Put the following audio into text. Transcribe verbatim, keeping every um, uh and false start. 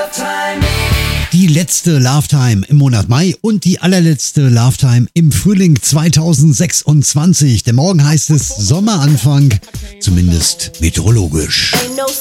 Die letzte Love Time im Monat Mai und die allerletzte Love Time im Frühling zweitausendsechsundzwanzig. Denn morgen heißt es Sommeranfang, zumindest meteorologisch. Ain't no